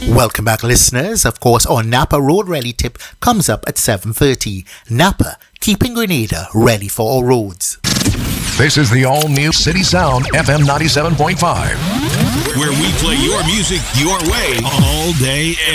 Welcome back, listeners. Of course, our Napa Road Rally tip comes up at 7:30. Napa, keeping Grenada ready for all roads. This is the all-new City Sound FM 97.5. Where we play your music your way all day,